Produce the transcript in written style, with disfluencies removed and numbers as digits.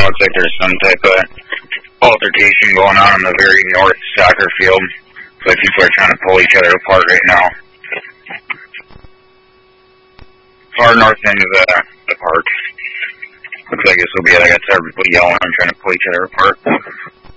looks like there's some type of altercation going on the very north soccer field. So people are trying to pull each other apart right now. Far north end of the park. Looks like this will be like I said, everybody yelling and trying to pull each other apart.